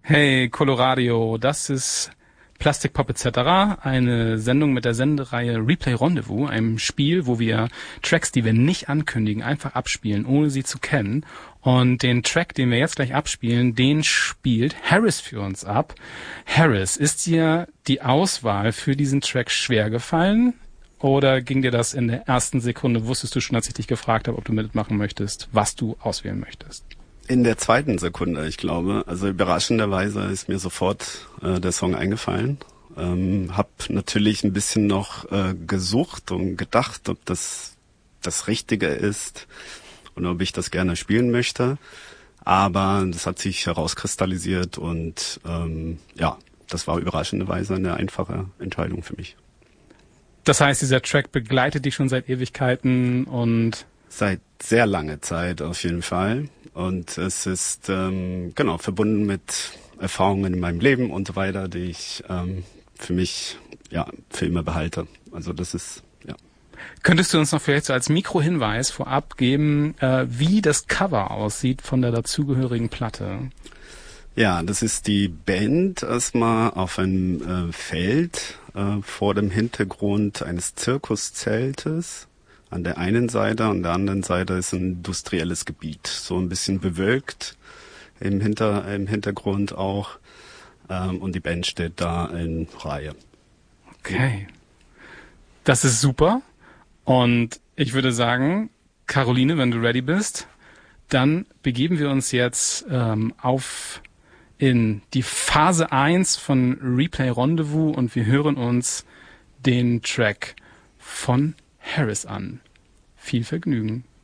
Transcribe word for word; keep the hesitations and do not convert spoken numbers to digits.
Hey Coloradio, das ist Plastic Pop et cetera, eine Sendung mit der Sendereihe Replay Rendezvous, einem Spiel, wo wir Tracks, die wir nicht ankündigen, einfach abspielen, ohne sie zu kennen. Und den Track, den wir jetzt gleich abspielen, den spielt Harris für uns ab. Harris, ist dir die Auswahl für diesen Track schwer gefallen? Oder ging dir das in der ersten Sekunde, wusstest du schon, als ich dich gefragt habe, ob du mitmachen möchtest, was du auswählen möchtest? In der zweiten Sekunde, ich glaube. Also überraschenderweise ist mir sofort äh, der Song eingefallen. Ähm, hab natürlich ein bisschen noch äh, gesucht und gedacht, ob das das Richtige ist und ob ich das gerne spielen möchte. Aber das hat sich herauskristallisiert und ähm, ja, das war überraschenderweise eine einfache Entscheidung für mich. Das heißt, dieser Track begleitet dich schon seit Ewigkeiten und... Seit sehr langer Zeit auf jeden Fall. Und es ist ähm, genau verbunden mit Erfahrungen in meinem Leben und so weiter, die ich ähm, für mich ja für immer behalte. Also das ist ja. Könntest du uns noch vielleicht so als Mikrohinweis vorab geben, äh, wie das Cover aussieht von der dazugehörigen Platte? Ja, das ist die Band erstmal auf einem äh, Feld äh, vor dem Hintergrund eines Zirkuszeltes. An der einen Seite, an der anderen Seite ist ein industrielles Gebiet, so ein bisschen bewölkt im, Hinter, im Hintergrund auch. Ähm, und die Band steht da in Reihe. Okay. Das ist super. Und ich würde sagen, Caroline, wenn du ready bist, dann begeben wir uns jetzt ähm, auf in die Phase eins von Replay Rendezvous und wir hören uns den Track von Harris an. Viel Vergnügen.